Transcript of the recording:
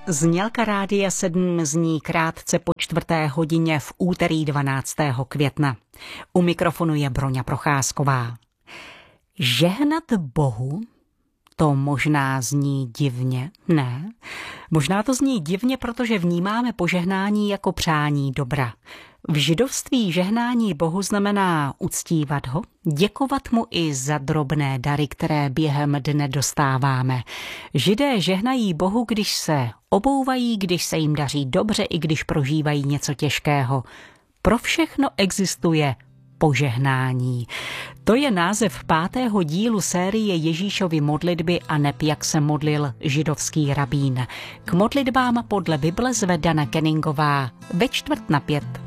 Znělka Rádia 7 zní krátce po 4:00 v úterý 12. května. U mikrofonu je Broňa Procházková. Žehnat Bohu? To možná zní divně, ne? Možná to zní divně, protože vnímáme požehnání jako přání dobra. V židovství žehnání Bohu znamená uctívat ho, děkovat mu i za drobné dary, které během dne dostáváme. Židé žehnají Bohu, když se obouvají, když se jim daří dobře, i když prožívají něco těžkého. Pro všechno existuje požehnání. To je název 5. dílu série Ježíšovy modlitby aneb jak se modlil židovský rabín. K modlitbám podle Bible zve Dana Kenningová ve 4:45.